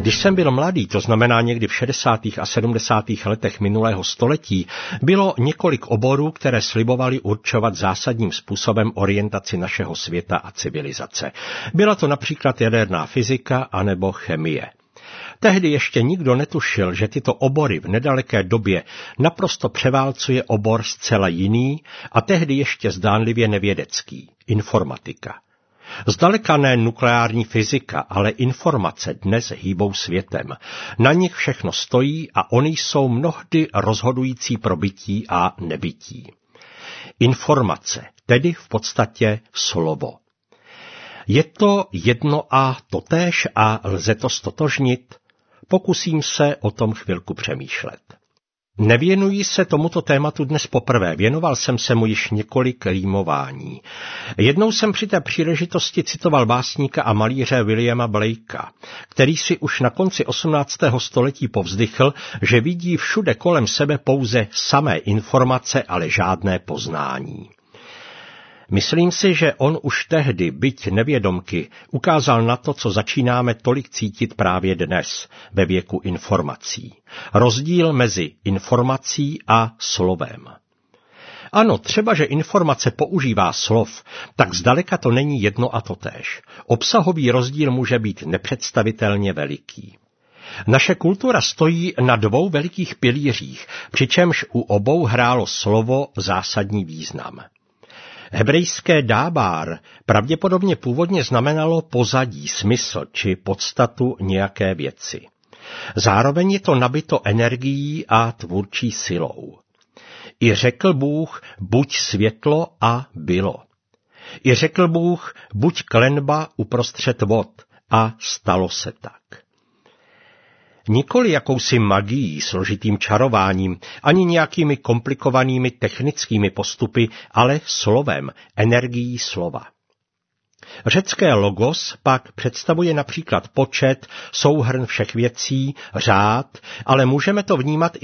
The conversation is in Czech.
Když jsem byl mladý, to znamená někdy v 60. a 70. letech minulého století, bylo několik oborů, které slibovaly určovat zásadním způsobem orientaci našeho světa a civilizace. Byla to například jaderná fyzika anebo chemie. Tehdy ještě nikdo netušil, že tyto obory v nedaleké době naprosto převálcuje obor zcela jiný a tehdy ještě zdánlivě nevědecký – informatika. Zdaleka ne nukleární fyzika, ale informace dnes hýbou světem. Na nich všechno stojí a oni jsou mnohdy rozhodující pro bytí a nebytí. Informace, tedy v podstatě slovo. Je to jedno a totéž a lze to ztotožnit? Pokusím se o tom chvilku přemýšlet. Nevěnuji se tomuto tématu dnes poprvé, věnoval jsem se mu již několik rýmování. Jednou jsem při té příležitosti citoval básníka a malíře Williama Blakea, který si už na konci 18. století povzdychl, že vidí všude kolem sebe pouze samé informace, ale žádné poznání. Myslím si, že on už tehdy, byť nevědomky, ukázal na to, co začínáme tolik cítit právě dnes, ve věku informací. Rozdíl mezi informací a slovem. Ano, třeba, že informace používá slov, tak zdaleka to není jedno a totéž. Obsahový rozdíl může být nepředstavitelně veliký. Naše kultura stojí na dvou velikých pilířích, přičemž u obou hrálo slovo zásadní význam. Hebrejské dábár pravděpodobně původně znamenalo pozadí, smysl či podstatu nějaké věci. Zároveň je to nabito energií a tvůrčí silou. I řekl Bůh, buď světlo a bylo. I řekl Bůh, buď klenba uprostřed vod a stalo se tak. Nikoli jakousi magií, složitým čarováním, ani nějakými komplikovanými technickými postupy, ale slovem, energií slova. Řecké logos pak představuje například počet, souhrn všech věcí, řád, ale můžeme to vnímat